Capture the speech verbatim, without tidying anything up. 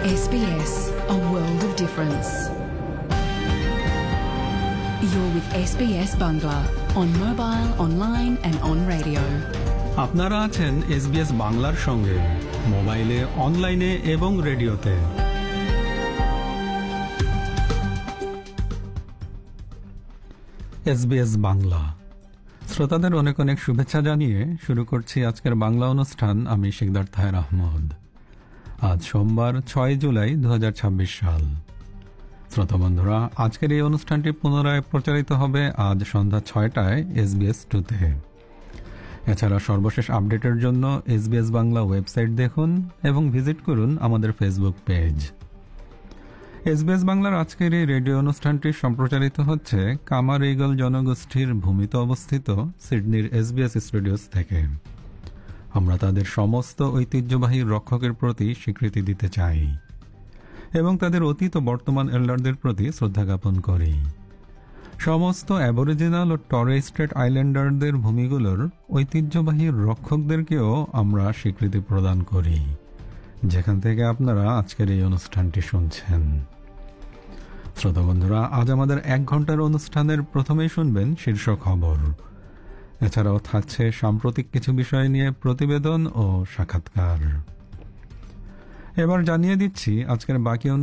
S B S, a world of difference. You're with S B S Bangla on mobile, online and on radio. আপনারা আছেন SBS বাংলার সঙ্গে মোবাইলে, অনলাইনে এবং রেডিওতে। এসবিএস বাংলা শ্রোতাদের অনেক অনেক শুভেচ্ছা জানিয়ে শুরু করছি আজকের বাংলা অনুষ্ঠান। আমি শিকদার তাহের আহমদ। আজ সোমবার ছয় জুলাই দু হাজার ছাব্বিশ সাল। শ্রোতা বন্ধুরা, আজকের এই অনুষ্ঠানটি পুনরায় প্রচারিত হবে আজ সন্ধ্যা ছয়টায় এসবিএস টুতে। এছাড়া সর্বশেষ আপডেটের জন্য এসবিএস বাংলা ওয়েবসাইট দেখুন এবং ভিজিট করুন আমাদের ফেসবুক পেজ। এসবিএস বাংলার আজকের এই রেডিও অনুষ্ঠানটি সম্প্রচারিত হচ্ছে কামার-ঈগল জনগোষ্ঠীর ভূমিতে অবস্থিত সিডনির এসবিএস স্টুডিওস থেকে। আমরা তাদের সমস্ত ঐতিহ্যবাহী রক্ষকের প্রতি স্বীকৃতি দিতে চাই এবং তাদের অতীত ও বর্তমান এল্ডারদের প্রতি শ্রদ্ধা জ্ঞাপন করি। সমস্ত অ্যাবরিজিনাল ও টরেস স্ট্রেট আইল্যান্ডারদের ভূমিগুলোর ঐতিহ্যবাহী রক্ষকদেরকেও আমরা স্বীকৃতি প্রদান করি, যেখান থেকে আপনারা আজকের এই অনুষ্ঠানটি শুনছেন। শ্রোতা বন্ধুরা, আজ আমাদের এক ঘন্টার অনুষ্ঠানের প্রথমেই শুনবেন শীর্ষ খবর। এছাড়াও থাকছে সাম্প্রতিক কিছু বিষয় নিয়ে প্রতিবেদন ও সাক্ষাৎকার। এবার জানিয়ে দিচ্ছি আজকের বাকি